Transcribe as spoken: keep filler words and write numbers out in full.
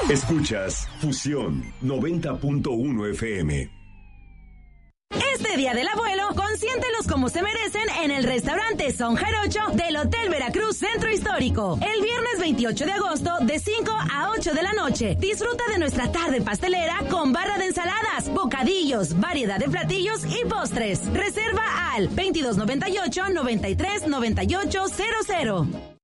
Escuchas Fusión noventa punto uno F M. Este Día del Abuelo, consiéntelos como se merecen en el restaurante Son Jarocho del Hotel Veracruz Centro Histórico. El viernes veintiocho de agosto de cinco a ocho de la noche. Disfruta de nuestra tarde pastelera con barra de ensaladas, bocadillos, variedad de platillos y postres. Reserva al veintidós noventa y ocho, noventa y tres, noventa y ocho cero cero.